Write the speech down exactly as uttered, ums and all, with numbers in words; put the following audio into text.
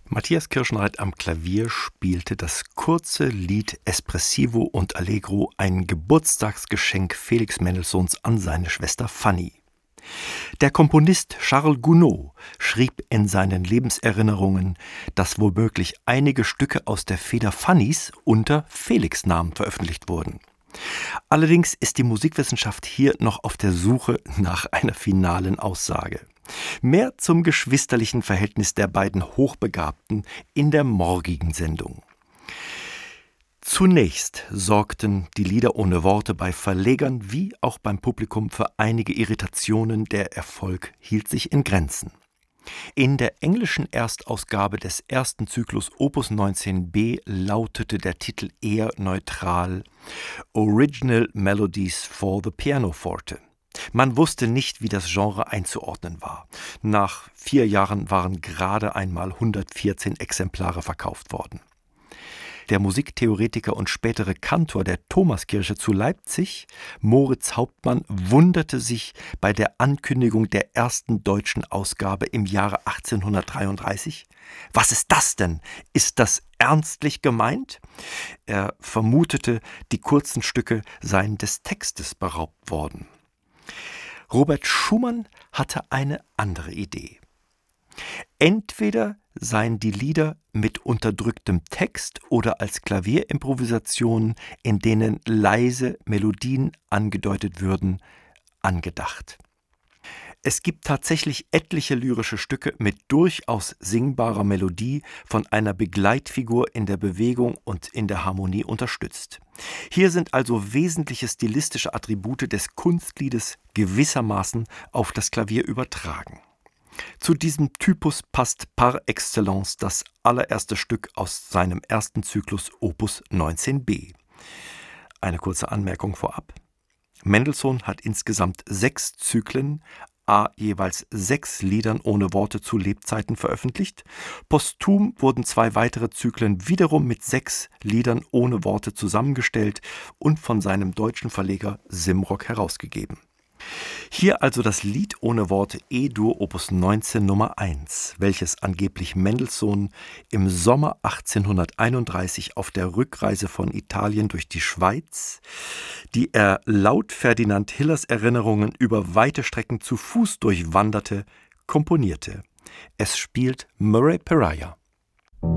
Matthias Kirschenreit am Klavier spielte das kurze Lied Espressivo und Allegro, ein Geburtstagsgeschenk Felix Mendelssohns an seine Schwester Fanny. Der Komponist Charles Gounod schrieb in seinen Lebenserinnerungen, dass womöglich einige Stücke aus der Feder Fannys unter Felix Namen veröffentlicht wurden. Allerdings ist die Musikwissenschaft hier noch auf der Suche nach einer finalen Aussage. Mehr zum geschwisterlichen Verhältnis der beiden Hochbegabten in der morgigen Sendung. Zunächst sorgten die Lieder ohne Worte bei Verlegern wie auch beim Publikum für einige Irritationen. Der Erfolg hielt sich in Grenzen. In der englischen Erstausgabe des ersten Zyklus Opus neunzehn b lautete der Titel eher neutral Original Melodies for the Pianoforte. Man wusste nicht, wie das Genre einzuordnen war. Nach vier Jahren waren gerade einmal hundertvierzehn Exemplare verkauft worden. Der Musiktheoretiker und spätere Kantor der Thomaskirche zu Leipzig, Moritz Hauptmann, wunderte sich bei der Ankündigung der ersten deutschen Ausgabe im Jahre achtzehnhundertdreiunddreißig. Was ist das denn? Ist das ernstlich gemeint? Er vermutete, die kurzen Stücke seien des Textes beraubt worden. Robert Schumann hatte eine andere Idee. Entweder seien die Lieder mit unterdrücktem Text oder als Klavierimprovisationen, in denen leise Melodien angedeutet würden, angedacht. Es gibt tatsächlich etliche lyrische Stücke mit durchaus singbarer Melodie, von einer Begleitfigur in der Bewegung und in der Harmonie unterstützt. Hier sind also wesentliche stilistische Attribute des Kunstliedes gewissermaßen auf das Klavier übertragen. Zu diesem Typus passt par excellence das allererste Stück aus seinem ersten Zyklus Opus neunzehn b. Eine kurze Anmerkung vorab. Mendelssohn hat insgesamt sechs Zyklen, a jeweils sechs Liedern ohne Worte zu Lebzeiten veröffentlicht. Posthum wurden zwei weitere Zyklen wiederum mit sechs Liedern ohne Worte zusammengestellt und von seinem deutschen Verleger Simrock herausgegeben. Hier also das Lied ohne Worte E-Dur Opus neunzehn Nummer eins, welches angeblich Mendelssohn im Sommer achtzehnhunderteinunddreißig auf der Rückreise von Italien durch die Schweiz, die er laut Ferdinand Hillers Erinnerungen über weite Strecken zu Fuß durchwanderte, komponierte. Es spielt Murray Pariah.